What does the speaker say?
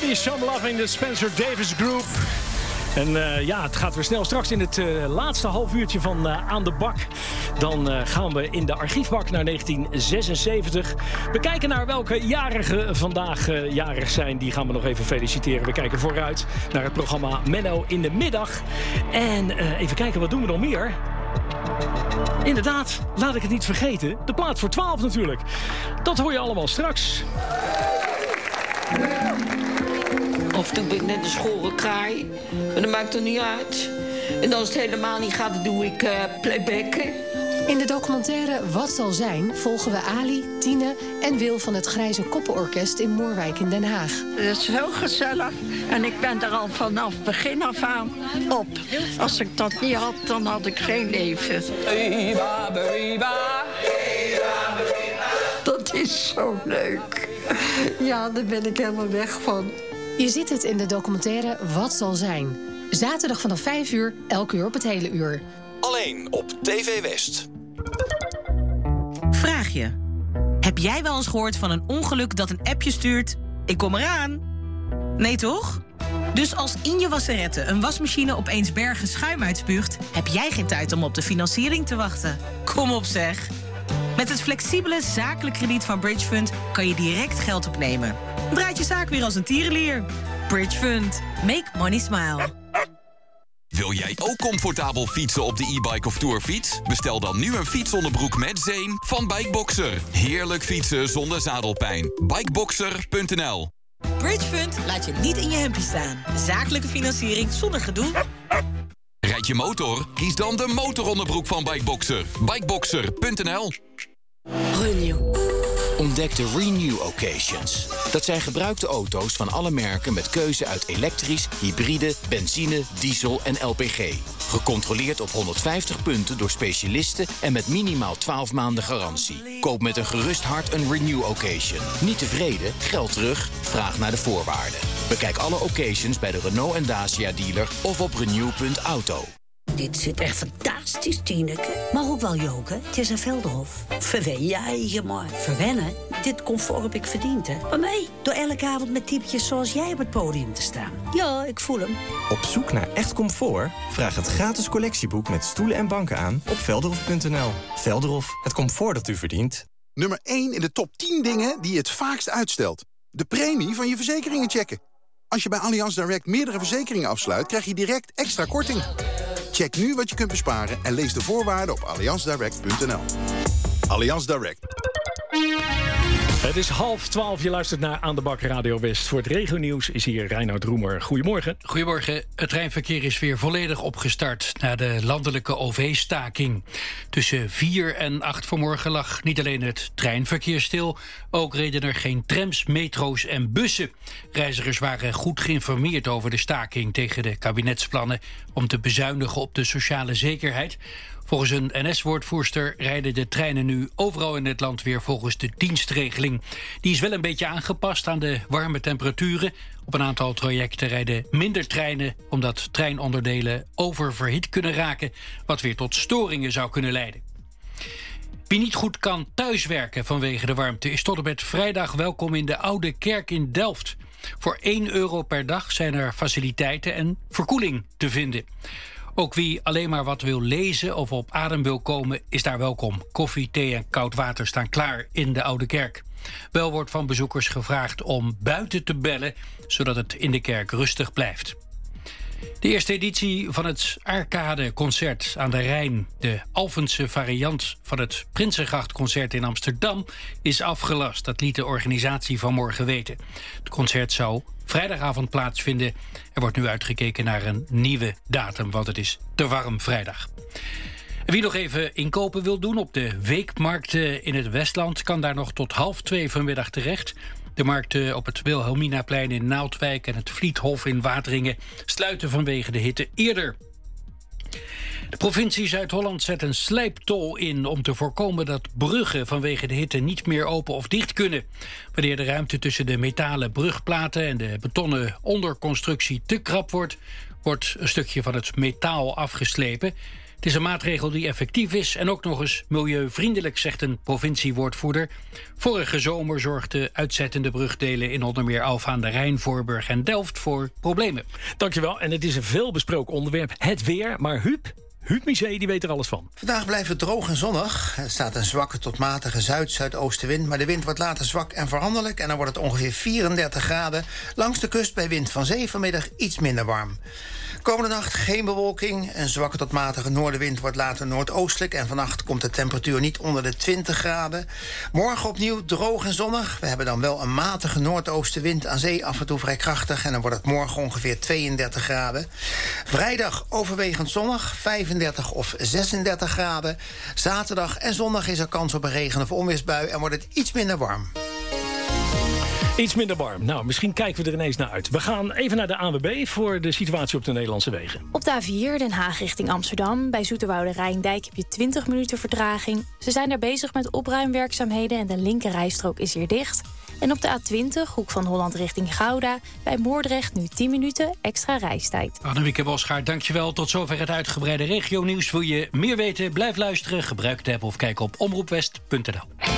is Some Loving, de Spencer Davis Group. En het gaat weer snel. Straks in het laatste half uurtje van Aan de Bak. Dan gaan we in de archiefbak naar 1976. We kijken naar welke jarigen vandaag jarig zijn. Die gaan we nog even feliciteren. We kijken vooruit naar het programma Menno in de middag. En even kijken, wat doen we nog meer? Inderdaad, laat ik het niet vergeten. De plaat voor 12 natuurlijk. Dat hoor je allemaal straks. Of toen ben ik net een schorre kraai. Maar dat maakt er niet uit. En als het helemaal niet gaat, dan doe ik playbacken. In de documentaire Wat zal zijn volgen we Ali, Tine en Wil van het Grijze Koppenorkest in Moerwijk in Den Haag. Het is zo gezellig en ik ben er al vanaf begin af aan op. Als ik dat niet had, dan had ik geen leven. Dat is zo leuk. Ja, daar ben ik helemaal weg van. Je ziet het in de documentaire Wat zal zijn. Zaterdag vanaf 5 uur, elk uur op het hele uur. Alleen op TV West. Vraag je. Heb jij wel eens gehoord van een ongeluk dat een appje stuurt? Ik kom eraan. Nee toch? Dus als in je wasserette een wasmachine opeens bergen schuim uitspuugt, heb jij geen tijd om op de financiering te wachten. Kom op zeg. Met het flexibele zakelijk krediet van Bridgefund kan je direct geld opnemen. Draait je zaak weer als een tierenlier. Bridgefund. Make money smile. Wil jij ook comfortabel fietsen op de e-bike of tourfiets? Bestel dan nu een fietsonderbroek met zeem van Bikeboxer. Heerlijk fietsen zonder zadelpijn. Bikeboxer.nl. Bridgefund laat je niet in je hempje staan. Zakelijke financiering zonder gedoe. Rijd je motor? Kies dan de motoronderbroek van Bikeboxer. Bikeboxer.nl. Renew. Ontdek de Renew Occasions. Dat zijn gebruikte auto's van alle merken met keuze uit elektrisch, hybride, benzine, diesel en LPG. Gecontroleerd op 150 punten door specialisten en met minimaal 12 maanden garantie. Koop met een gerust hart een Renew Occasion. Niet tevreden? Geld terug? Vraag naar de voorwaarden. Bekijk alle occasions bij de Renault en Dacia dealer of op renew.auto. Dit zit echt fantastisch, Tineke. Maar ook wel joken. Tessa Velderhof. Verwen jij je maar. Verwennen? Dit comfort heb ik verdiend, hè. Maar nee, door elke avond met typetjes zoals jij op het podium te staan. Ja, ik voel hem. Op zoek naar echt comfort? Vraag het gratis collectieboek met stoelen en banken aan op velderhof.nl. Velderhof, het comfort dat u verdient. Nummer 1 in de top 10 dingen die je het vaakst uitstelt. De premie van je verzekeringen checken. Als je bij Allianz Direct meerdere verzekeringen afsluit, krijg je direct extra korting. Check nu wat je kunt besparen en lees de voorwaarden op allianzdirect.nl. Allianz Direct. Het is 11:30, je luistert naar Aan de Bak Radio West. Voor het regionieuws is hier Reinoud Roemer. Goedemorgen. Goedemorgen. Het treinverkeer is weer volledig opgestart na de landelijke OV-staking. Tussen 4 en 8 vanmorgen lag niet alleen het treinverkeer stil, ook reden er geen trams, metro's en bussen. Reizigers waren goed geïnformeerd over de staking tegen de kabinetsplannen om te bezuinigen op de sociale zekerheid. Volgens een NS-woordvoerster rijden de treinen nu overal in het land weer volgens de dienstregeling. Die is wel een beetje aangepast aan de warme temperaturen. Op een aantal trajecten rijden minder treinen omdat treinonderdelen oververhit kunnen raken, wat weer tot storingen zou kunnen leiden. Wie niet goed kan thuiswerken vanwege de warmte is tot en met vrijdag welkom in de Oude Kerk in Delft. Voor €1 per dag zijn er faciliteiten en verkoeling te vinden. Ook wie alleen maar wat wil lezen of op adem wil komen, is daar welkom. Koffie, thee en koud water staan klaar in de Oude Kerk. Wel wordt van bezoekers gevraagd om buiten te bellen, zodat het in de kerk rustig blijft. De eerste editie van het Arcade-concert aan de Rijn, de Alphense variant van het Prinsengrachtconcert in Amsterdam, is afgelast. Dat liet de organisatie vanmorgen weten. Het concert zou vrijdagavond plaatsvinden. Er wordt nu uitgekeken naar een nieuwe datum, want het is te warm vrijdag. En wie nog even inkopen wil doen op de weekmarkten in het Westland, kan daar nog tot 1:30 vanmiddag terecht. De markten op het Wilhelminaplein in Naaldwijk en het Vliethof in Wateringen sluiten vanwege de hitte eerder. De provincie Zuid-Holland zet een slijptol in om te voorkomen dat bruggen vanwege de hitte niet meer open of dicht kunnen. Wanneer de ruimte tussen de metalen brugplaten en de betonnen onderconstructie te krap wordt, wordt een stukje van het metaal afgeslepen. Het is een maatregel die effectief is en ook nog eens milieuvriendelijk, zegt een provinciewoordvoerder. Vorige zomer zorgden uitzettende brugdelen in onder meer Alphen aan de Rijn, Voorburg en Delft voor problemen. Dankjewel. En het is een veelbesproken onderwerp, het weer. Maar Huub Misee, die weet er alles van. Vandaag blijft het droog en zonnig. Er staat een zwakke tot matige zuid-zuidoostenwind, maar de wind wordt later zwak en veranderlijk en dan wordt het ongeveer 34 graden. Langs de kust bij wind van zee, vanmiddag iets minder warm. Komende nacht geen bewolking. Een zwakke tot matige noordenwind wordt later noordoostelijk en vannacht komt de temperatuur niet onder de 20 graden. Morgen opnieuw droog en zonnig. We hebben dan wel een matige noordoostenwind, aan zee af en toe vrij krachtig en dan wordt het morgen ongeveer 32 graden. Vrijdag overwegend zonnig, 35 of 36 graden. Zaterdag en zondag is er kans op een regen- of onweersbui en wordt het iets minder warm. Iets minder warm. Nou, misschien kijken we er ineens naar uit. We gaan even naar de ANWB voor de situatie op de Nederlandse wegen. Op de A4 Den Haag richting Amsterdam. Bij Zoeterwoude Rijndijk heb je 20 minuten vertraging. Ze zijn daar bezig met opruimwerkzaamheden en de linker rijstrook is hier dicht. En op de A20, hoek van Holland richting Gouda, bij Moordrecht nu 10 minuten extra reistijd. Annemieke Bosgaard, dankjewel. Tot zover het uitgebreide regionieuws. Wil je meer weten? Blijf luisteren, gebruik de app of kijk op omroepwest.nl.